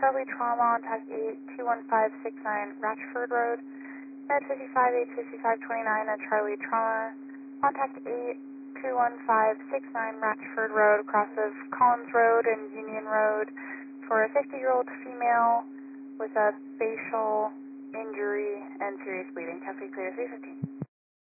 Charlie Trauma on TAC 8-21569 Ratchford Road. Med 55 85529 at Charlie Trauma. Contact 8-21569 Ratchford Road, across of Collins Road and Union Road, for a 50-year-old female with a facial injury and serious bleeding. Traffic clear 315.